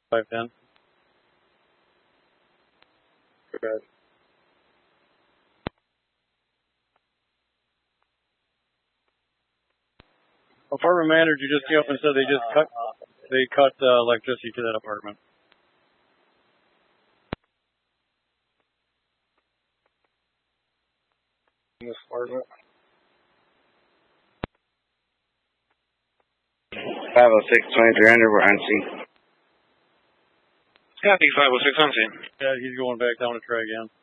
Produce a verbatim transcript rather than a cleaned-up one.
five ten. Good. Apartment manager just came up and said they just cut they cut uh, electricity to that apartment. In this apartment. five oh six, twenty-three hundred, we're on scene. Copy, five oh six on scene. Yeah, he's going back down to try again.